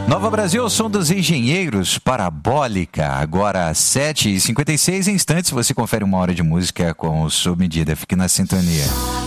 Nova Brasil, o som dos engenheiros, Parabólica. Agora 7h56, em instantes você confere 1 hora de música com Sob Medida. Fique na sintonia.